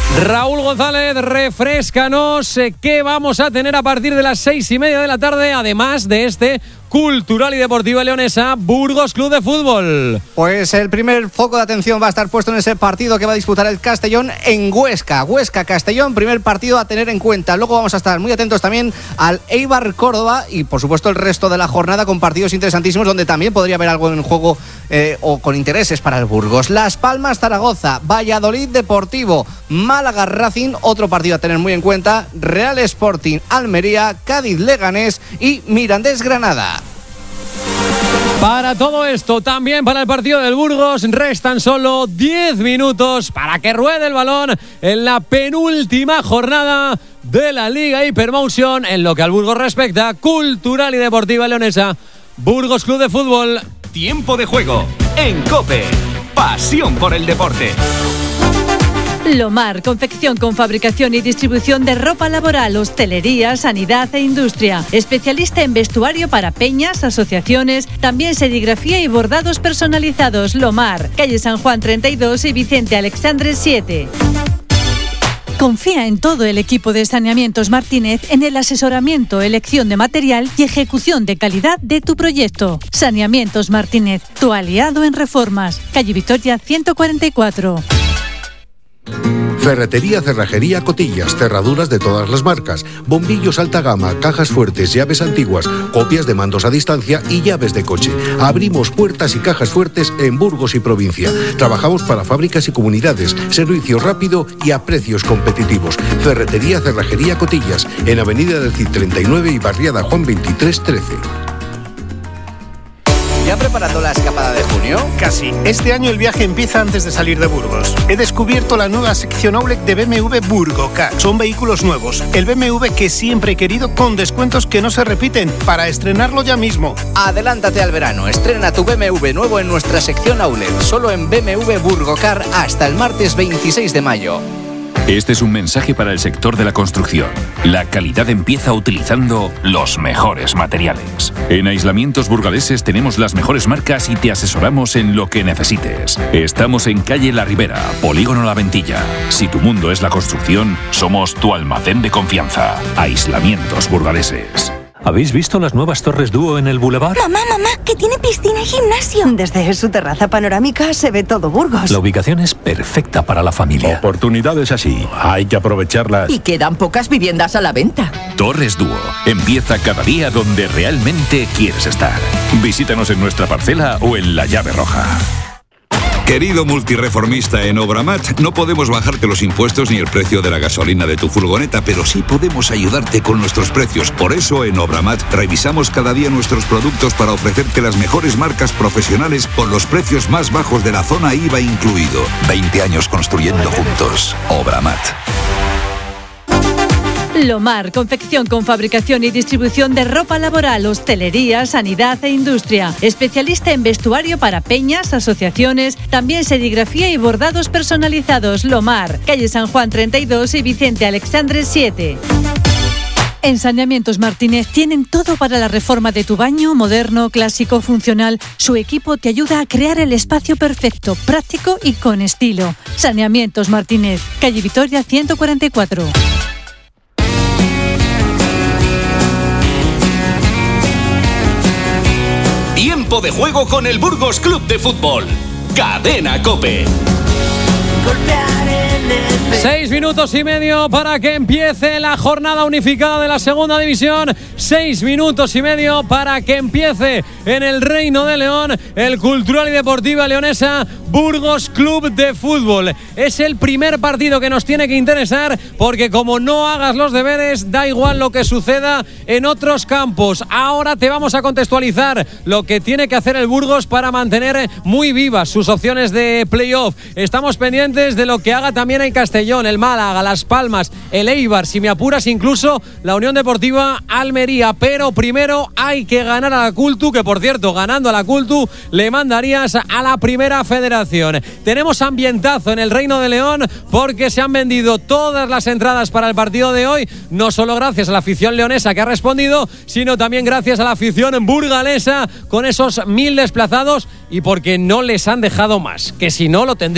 Raúl González, refréscanos qué vamos a tener a partir de las 6:30 de la tarde, además de este Cultural y Deportiva Leonesa Burgos Club de Fútbol. Pues el primer foco de atención va a estar puesto en ese partido que va a disputar el Castellón en Huesca. Huesca-Castellón, primer partido a tener en cuenta. Luego vamos a estar muy atentos también al Eibar-Córdoba y por supuesto el resto de la jornada con partidos interesantísimos donde también podría haber algo en juego o con intereses para el Burgos. Las Palmas-Zaragoza, Valladolid-Deportivo, Málaga-Racing, otro partido a tener muy en cuenta, Real Sporting-Almería, Cádiz-Leganés y Mirandés-Granada. Para todo esto, también para el partido del Burgos, restan solo 10 minutos para que ruede el balón en la penúltima jornada de la Liga Hypermotion. En lo que al Burgos respecta, Cultural y Deportiva Leonesa Burgos Club de Fútbol. Tiempo de juego en COPE. Pasión por el deporte. Lomar, confección con fabricación y distribución de ropa laboral, hostelería, sanidad e industria. Especialista en vestuario para peñas, asociaciones, también serigrafía y bordados personalizados. Lomar, calle San Juan 32 y Vicente Alexandre 7. Confía en todo el equipo de Saneamientos Martínez en el asesoramiento, elección de material y ejecución de calidad de tu proyecto. Saneamientos Martínez, tu aliado en reformas. Calle Victoria 144. Ferretería Cerrajería Cotillas, cerraduras de todas las marcas, bombillos alta gama, cajas fuertes, llaves antiguas, copias de mandos a distancia y llaves de coche. Abrimos puertas y cajas fuertes en Burgos y provincia. Trabajamos para fábricas y comunidades, servicio rápido y a precios competitivos. Ferretería Cerrajería Cotillas, en Avenida del Cid 39 y Barriada Juan 23 13. ¿Ya preparando la escapada de junio? Casi. Este año el viaje empieza antes de salir de Burgos. He descubierto la nueva sección Outlet de BMW Burgo Car. Son vehículos nuevos. El BMW que siempre he querido con descuentos que no se repiten para estrenarlo ya mismo. Adelántate al verano. Estrena tu BMW nuevo en nuestra sección Outlet. Solo en BMW Burgo Car hasta el martes 26 de mayo. Este es un mensaje para el sector de la construcción. La calidad empieza utilizando los mejores materiales. En Aislamientos Burgaleses tenemos las mejores marcas y te asesoramos en lo que necesites. Estamos en calle La Ribera, Polígono La Ventilla. Si tu mundo es la construcción, somos tu almacén de confianza. Aislamientos Burgaleses. ¿Habéis visto las nuevas torres dúo en el Boulevard? Mamá, que tiene piscina y gimnasio. Desde su terraza panorámica se ve todo Burgos. La ubicación es perfecta para la familia. Oportunidades así, hay que aprovecharlas. Y quedan pocas viviendas a la venta. Torres Dúo. Empieza cada día donde realmente quieres estar. Visítanos en nuestra parcela o en la llave roja. Querido multireformista en Obramat, no podemos bajarte los impuestos ni el precio de la gasolina de tu furgoneta, pero sí podemos ayudarte con nuestros precios. Por eso en Obramat revisamos cada día nuestros productos para ofrecerte las mejores marcas profesionales con los precios más bajos de la zona IVA incluido. 20 años construyendo juntos. Obramat. Lomar, confección con fabricación y distribución de ropa laboral, hostelería, sanidad e industria. Especialista en vestuario para peñas, asociaciones, también serigrafía y bordados personalizados. Lomar, calle San Juan 32 y Vicente Alexandre 7. En Saneamientos Martínez tienen todo para la reforma de tu baño, moderno, clásico, funcional. Su equipo te ayuda a crear el espacio perfecto, práctico y con estilo. Saneamientos Martínez, calle Victoria 144. Tiempo de juego con el Burgos Club de Fútbol. Cadena COPE. 6 minutos y medio para que empiece la jornada unificada de la segunda división. 6 minutos y medio para que empiece en el Reino de León el Cultural y Deportiva Leonesa Burgos Club de Fútbol. Es el primer partido que nos tiene que interesar porque como no hagas los deberes, da igual lo que suceda en otros campos. Ahora te vamos a contextualizar lo que tiene que hacer el Burgos para mantener muy vivas sus opciones de playoff. Estamos pendientes de lo que haga también el Castellón, el Málaga, Las Palmas, el Eibar, si me apuras incluso la Unión Deportiva Almería. Pero primero hay que ganar a la Cultu, que por cierto, ganando a la Cultu le mandarías a la Primera Federación. Tenemos ambientazo en el Reino de León porque se han vendido todas las entradas para el partido de hoy, no solo gracias a la afición leonesa que ha respondido, sino también gracias a la afición burgalesa con esos 1000 desplazados y porque no les han dejado más, que si no lo tendrían